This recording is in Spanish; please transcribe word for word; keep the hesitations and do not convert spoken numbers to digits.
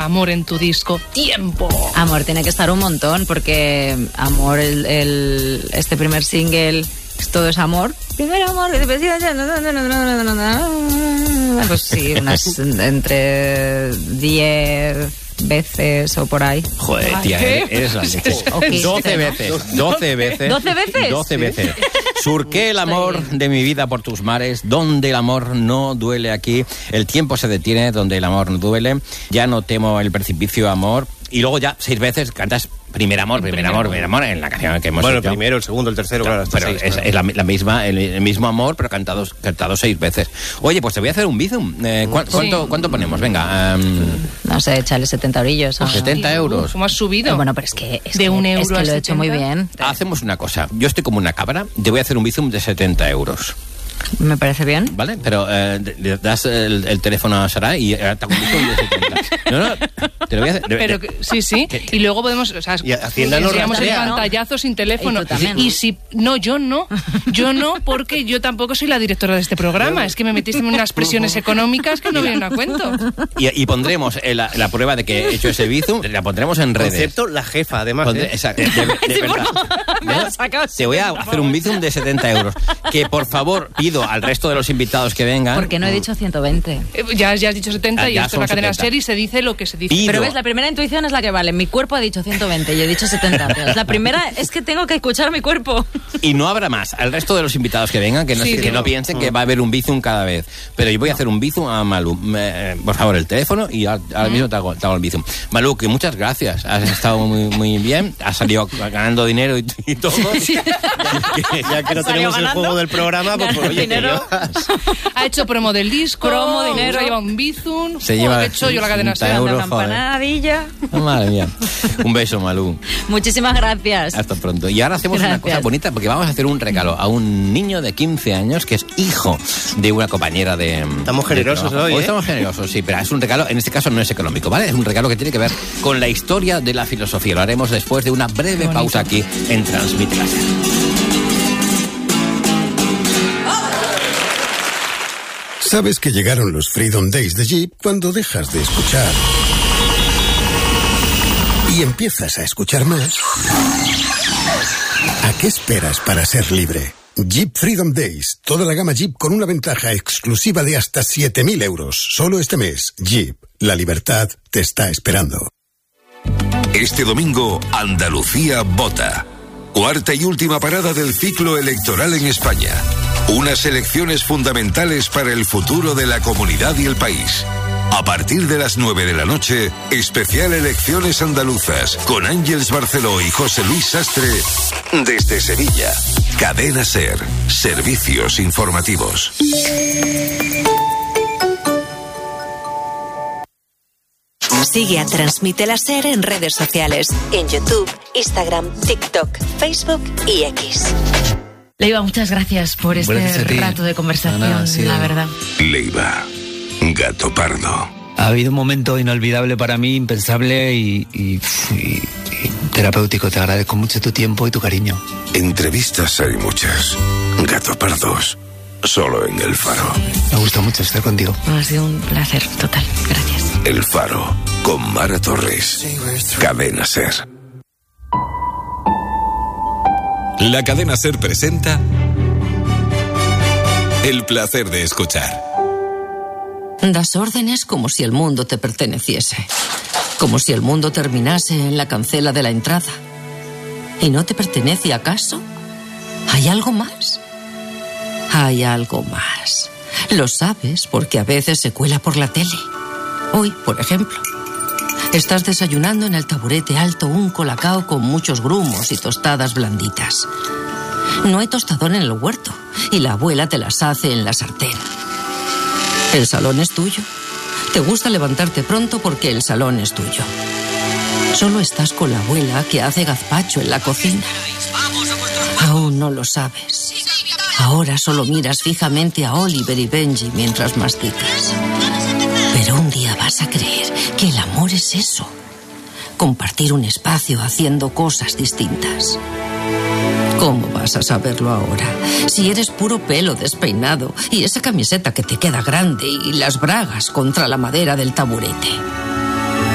Amor en tu disco. ¡Tiempo! Amor tiene que estar un montón, porque Amor, el, el este primer single, todo es amor. Primer amor, pues sí, unas entre diez veces o por ahí. Joder, tía, ¿Qué? eres la leche. doce veces, doce veces. ¿doce veces? doce veces. Surqué el amor de mi vida por tus mares, donde el amor no duele aquí. El tiempo se detiene donde el amor no duele. Ya no temo el precipicio, amor. Y luego ya seis veces cantas primer amor, primer amor, primer amor en la canción que hemos Bueno, hecho. el primero, el segundo, el tercero, claro, hasta pero seis, es, claro. es la, la misma, el, el mismo amor, pero cantado, cantado seis veces. Oye, pues te voy a hacer un bizum. Eh, ¿cu- cuánto, Sí. ¿Cuánto ponemos? Venga, um, No sé, échale setenta orillos. o- setenta euros. ¿Cómo has subido? Eh, Bueno, pero es que, es De que, un es euro que a lo he hecho muy setenta. bien. Hacemos una cosa. Yo estoy como una cabra. Te voy a hacer un bizum de setenta euros. Me parece bien. ¿Vale? Pero eh, le das el, el teléfono a Sara y eh, te hago un bizum de setenta. No, no, te lo voy a hacer. de- Pero de- que- sí, sí. Y luego podemos, o sea, Y Hacienda nos enseñamos el rastrea, ¿no? pantallazo sin teléfono. Y tú también, Y ¿no? si no, yo no, yo no, porque yo tampoco soy la directora de este programa. Es que me metiste en unas presiones económicas que no vienen a cuento. Y, y pondremos eh, la, la prueba de que he hecho ese bizum, la pondremos en redes. Concepto, la jefa, además. Pondré- ¿eh? exacto, de- de- de verdad. Me No, lo has sacado te voy a hacer un bizum de setenta euros. Que por favor pido al resto de los invitados que vengan. Porque no he dicho ciento veinte. Eh, Ya, ya has dicho setenta Ah, y ya esto es la son cadena setenta. SER y se dice lo que se dice. Y- Pero Pido. ves, la primera intuición es la que vale. Mi cuerpo ha dicho ciento veinte y he dicho setenta. Entonces, la primera es que tengo que escuchar mi cuerpo. Y no habrá más. Al resto de los invitados que vengan, que no, Sí, que digo. no piensen que va a haber un bizum cada vez. Pero yo voy a hacer un bizum a Malú. Me- eh, por favor, el teléfono y al- ahora mismo te hago, te hago el bizum. Malú, que muchas gracias. Has estado muy, muy bien. Has salido ganando dinero y, y todo. Ya que no ¿Salió tenemos el ganando? juego del programa, pues, pues oye, te Dinero. llevas. Ha hecho promo del disco, Promo, dinero, dinero. ha llevado un bizum. Se Joder, lleva he hecho yo la cadena sesenta SER. euros. Una empanadilla. Oh, madre mía. Un beso, Malú. Muchísimas gracias. Hasta pronto. Y ahora hacemos una Gracias. cosa bonita porque vamos a hacer un regalo a un niño de quince años que es hijo de una compañera de... Estamos de generosos trabajo. hoy, ¿eh? Estamos generosos, sí, pero es un regalo, en este caso no es económico, ¿vale? Es un regalo que tiene que ver con la historia de la filosofía. Lo haremos después de una breve pausa aquí en Transmite Láser. Sabes que llegaron los Freedom Days de Jeep cuando dejas de escuchar y empiezas a escuchar más. ¿A qué esperas para ser libre? Jeep Freedom Days, toda la gama Jeep con una ventaja exclusiva de hasta siete mil euros. Solo este mes, Jeep, la libertad te está esperando. Este domingo, Andalucía vota. Cuarta y última parada del ciclo electoral en España. Unas elecciones fundamentales para el futuro de la comunidad y el país. A partir de las nueve de la noche, especial Elecciones Andaluzas, con Ángeles Barceló y José Luis Sastre, desde Sevilla. Cadena SER, servicios informativos. Sigue a Transmite Láser en redes sociales, en YouTube, Instagram, TikTok, Facebook y X. Leiva, muchas gracias por este Gracias a ti. rato de conversación, No, no, ha sido- la verdad. Leiva, Gato Pardo. Ha habido un momento inolvidable para mí, impensable y, y- y- y terapéutico. Te agradezco mucho tu tiempo y tu cariño. Entrevistas hay muchas. Gato Pardos, solo en El Faro. Me gusta mucho estar contigo. Ha sido un placer total. Gracias. El Faro, con Mara Torres. Cadena SER. La cadena SER presenta El placer de escuchar. Das órdenes como si el mundo te perteneciese. Como si el mundo terminase en la cancela de la entrada. ¿Y no te pertenece acaso? ¿Hay algo más? Hay algo más. Lo sabes porque a veces se cuela por la tele. Hoy, por ejemplo, estás desayunando en el taburete alto un colacao con muchos grumos y tostadas blanditas. No hay tostador en el huerto y la abuela te las hace en la sartén. El salón es tuyo. Te gusta levantarte pronto porque el salón es tuyo. Solo estás con la abuela que hace gazpacho en la cocina. Aún no lo sabes. Ahora solo miras fijamente a Oliver y Benji mientras masticas. Pero un día vas a creer que el amor es eso. Compartir un espacio haciendo cosas distintas. ¿Cómo vas a saberlo ahora? Si eres puro pelo despeinado y esa camiseta que te queda grande y las bragas contra la madera del taburete.